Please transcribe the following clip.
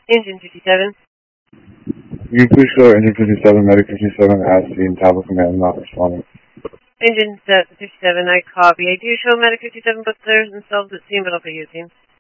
Engine 57. You please show Engine 57, Medic 57 as seen, tablet command not responding. Engine 57, I copy. I do show Medic 57, but there's themselves at scene, but I'll be using.